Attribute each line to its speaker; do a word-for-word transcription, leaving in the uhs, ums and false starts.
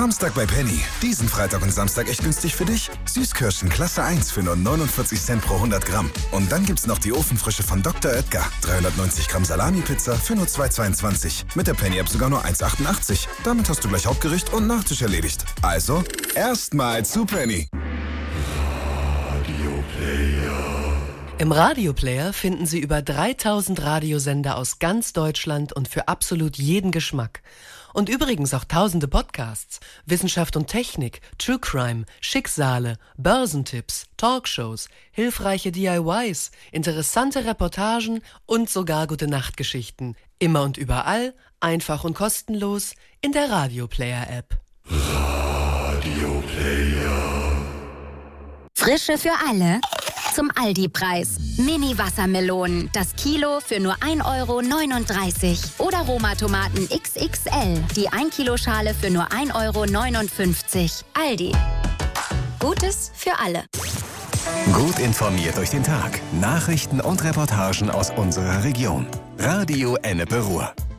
Speaker 1: Samstag bei Penny. Diesen Freitag und Samstag echt günstig für dich. Süßkirschen Klasse eins für nur neunundvierzig Cent pro hundert Gramm. Und dann gibt's noch die Ofenfrische von Doktor Oetker. dreihundertneunzig Gramm Salami-Pizza für nur zwei zweiundzwanzig. Mit der Penny-App sogar nur eins achtundachtzig. Damit hast du gleich Hauptgericht und Nachtisch erledigt. Also, erstmal zu Penny.
Speaker 2: Im Radioplayer finden Sie über dreitausend Radiosender aus ganz Deutschland und für absolut jeden Geschmack. Und übrigens auch tausende Podcasts, Wissenschaft und Technik, True Crime, Schicksale, Börsentipps, Talkshows, hilfreiche D I Ys, interessante Reportagen und sogar Gute-Nacht-Geschichten. Immer und überall, einfach und kostenlos in der Radioplayer-App.
Speaker 3: Radioplayer. Frische für alle. Zum Aldi-Preis. Mini-Wassermelonen, das Kilo für nur ein Euro neununddreißig. Oder Roma-Tomaten X X L, die ein Kilo Schale für nur ein Euro neunundfünfzig. Aldi. Gutes für alle.
Speaker 4: Gut informiert durch den Tag. Nachrichten und Reportagen aus unserer Region. Radio Ennepe Ruhr.